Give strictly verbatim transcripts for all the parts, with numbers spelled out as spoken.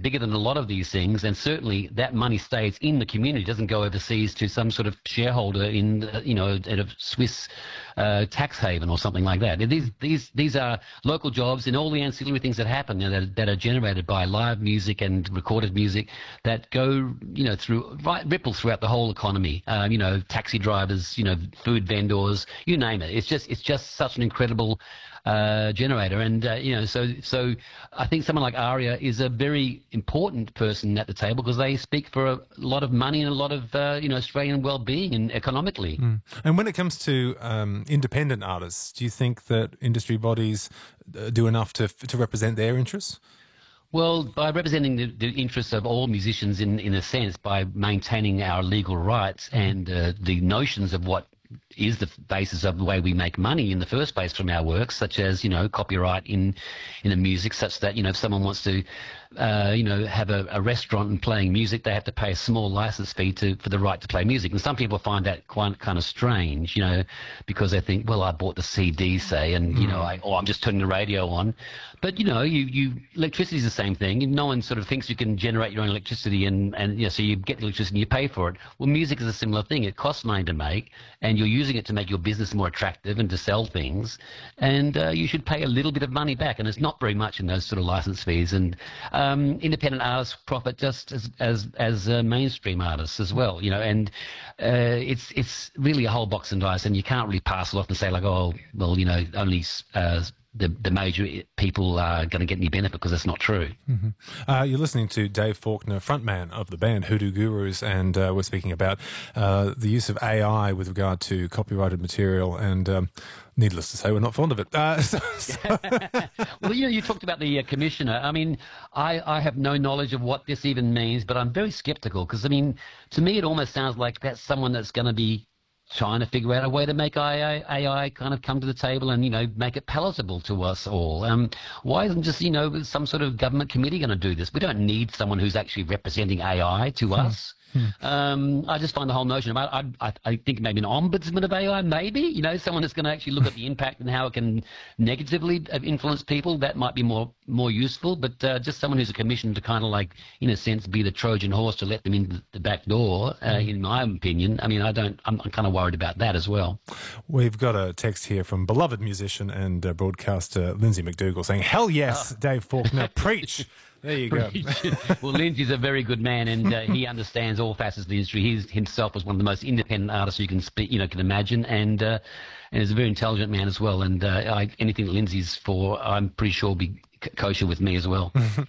bigger than a lot of these things, and certainly that money stays in the community, doesn't go overseas to some sort of shareholder in, uh, you know, at a Swiss uh, tax haven or something like that. These these these are local jobs and all the ancillary things that happen, you know, that, that are generated by live music and recorded music that go, you know, through right, ripple throughout the whole economy. Um, you know, taxi drivers, you know, food vendors, you name it. It's just it's just such an incredible uh, generator, and uh, you know, so so I think someone like Aria is a very important person at the table because they speak for a lot of money and a lot of uh, you know, Australian well-being and economically. Mm. And when it comes to um, independent artists, do you think that industry bodies uh, do enough to to represent their interests? Well, by representing the, the interests of all musicians in, in a sense, by maintaining our legal rights and uh, the notions of what is the basis of the way we make money in the first place from our works, such as, you know, copyright in in the music, such that, you know, if someone wants to, uh, you know, have a, a restaurant and playing music, they have to pay a small license fee to for the right to play music. And some people find that quite kind of strange, you know, because they think, well, I bought the C D, say, and, you know, I, or I'm just turning the radio on. But, you know, you, you electricity is the same thing. No one sort of thinks you can generate your own electricity and, and, you know, so you get the electricity and you pay for it. Well, music is a similar thing. It costs money to make, and you're using it to make your business more attractive and to sell things. And uh, you should pay a little bit of money back, and it's not very much in those sort of license fees. And um, independent artists profit just as as, as uh, mainstream artists as well, you know, and uh, it's it's really a whole box and dice, and you can't really parcel off and say like, oh, well, you know, only uh, the, the major people are going to get any benefit, because that's not true. Mm-hmm. uh, you're listening to Dave Faulkner, frontman of the band Hoodoo Gurus, and uh, we're speaking about uh, the use of A I with regard to copyrighted material, and um, needless to say, we're not fond of it. Uh, so, so well, you know, you talked about the uh, commissioner. I mean, I, I have no knowledge of what this even means, but I'm very sceptical because, I mean, to me it almost sounds like that's someone that's going to be trying to figure out a way to make A I, A I kind of come to the table and, you know, make it palatable to us all. Um, why isn't just, you know, some sort of government committee going to do this? We don't need someone who's actually representing A I to hmm. us. Hmm. Um, I just find the whole notion of, I, I, I think maybe an ombudsman of A I, maybe, you know, someone that's going to actually look at the impact and how it can negatively influence people. That might be more more useful, but uh, just someone who's a commission to kind of like, in a sense, be the Trojan horse to let them in the back door, uh, in my opinion. I mean, I don't, I'm, I'm kind of worried about that as well. We've got a text here from beloved musician and uh, broadcaster Lindsay McDougall saying, hell yes, oh. Dave Faulkner, preach. There you go. Well, Lindsay's a very good man, and uh, he understands all facets of the industry. He himself was one of the most independent artists you can speak, you know, can imagine, and uh, and is a very intelligent man as well. And uh, I, anything that Lindsay's for, I'm pretty sure will be kosher with me as well.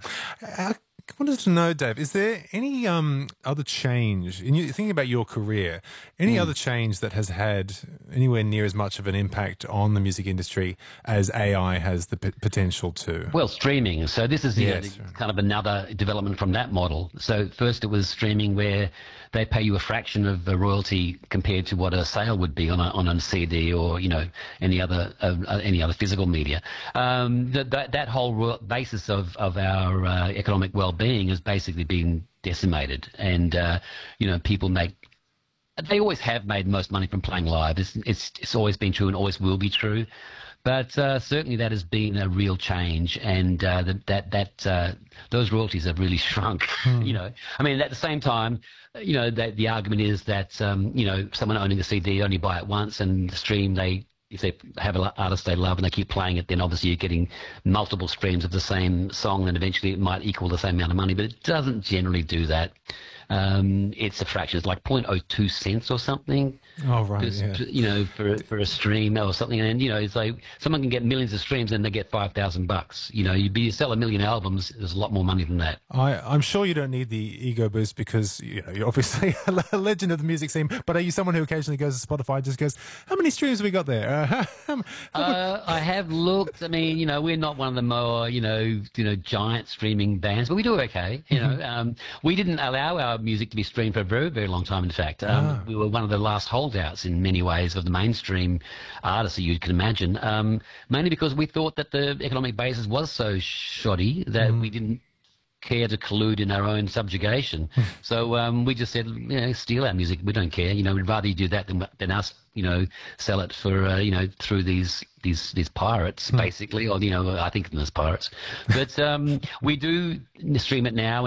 I wanted to know, Dave, is there any um, other change, in you, thinking about your career, any mm. other change that has had anywhere near as much of an impact on the music industry as A I has the p potential to? Well, streaming. So this is the, yes, the, right. kind of another development from that model. So first it was streaming where they pay you a fraction of the royalty compared to what a sale would be on a, on a C D or, you know, any other uh, any other physical media. Um, that, that, that whole basis of, of our uh, economic well-being has basically been decimated. And, uh, you know, people make they always have made most money from playing live. It's, it's, it's always been true and always will be true. But uh, certainly that has been a real change, and uh, the, that that uh, those royalties have really shrunk. Mm. You know, I mean, at the same time, you know, that the argument is that um, you know, someone owning a C D only buy it once, and the stream they if they have an artist they love and they keep playing it, then obviously you're getting multiple streams of the same song, and eventually it might equal the same amount of money. But it doesn't generally do that. Um, it's a fraction. It's like zero point zero two cents or something. Oh, right, yeah. You know, for for a stream or something, and you know, it's like someone can get millions of streams and they get five thousand bucks. You know, you be you sell a million albums, there's a lot more money than that. I I'm sure you don't need the ego boost because you know you're obviously a legend of the music scene. But are you someone who occasionally goes to Spotify and just goes, how many streams have we got there? Uh, uh, I have looked. I mean, you know, we're not one of the more you know you know giant streaming bands, but we do okay. You know, um, we didn't allow our music to be streamed for a very, very long time, in fact. Um, ah. We were one of the last holdouts in many ways of the mainstream artists that you can imagine, um, mainly because we thought that the economic basis was so shoddy that mm. we didn't care to collude in our own subjugation. So um, we just said, you know, steal our music. We don't care. You know, we'd rather you do that than, than us, you know, sell it for, uh, you know, through these these these pirates, basically, or, you know, I think of them as pirates. But um, we do stream it now.